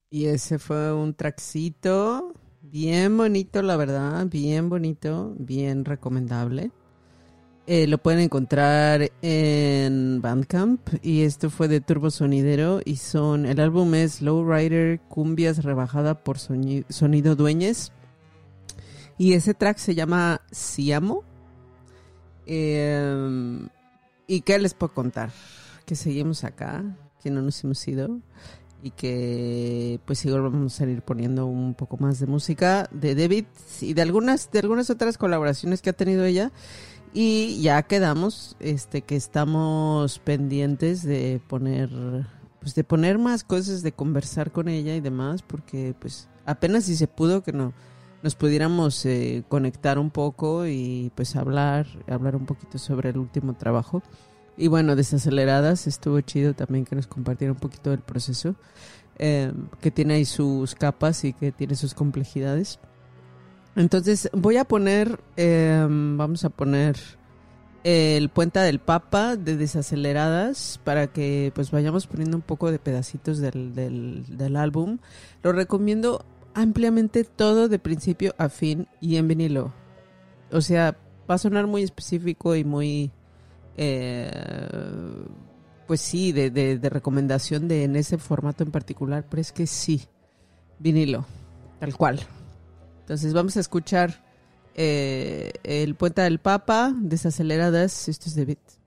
Y ese fue un trackcito bien bonito, la verdad, bien bonito, bien recomendable. Lo pueden encontrar en Bandcamp y esto fue de Turbo Sonidero y el álbum es Lowrider Cumbias rebajada por Sonido Dueñez y ese track se llama Siamo. ¿Y qué les puedo contar? Que seguimos acá, que no nos hemos ido y que pues igual vamos a ir poniendo un poco más de música de David y de algunas otras colaboraciones que ha tenido ella. Y ya quedamos que estamos pendientes de poner más cosas, de conversar con ella y demás, porque pues apenas si se pudo que no nos pudiéramos conectar un poco y pues hablar un poquito sobre el último trabajo. Y bueno, Desaceleradas estuvo chido también que nos compartiera un poquito del proceso, que tiene ahí sus capas y que tiene sus complejidades. Entonces vamos a poner el Puente del Papa de Desaceleradas para que pues vayamos poniendo un poco de pedacitos del álbum. Lo recomiendo ampliamente todo de principio a fin y en vinilo. O sea, va a sonar muy específico y muy pues sí, de recomendación en ese formato en particular, pero es que sí, vinilo, tal cual. Entonces vamos a escuchar el Puente del Papa, Desaceleradas, esto es de Beat.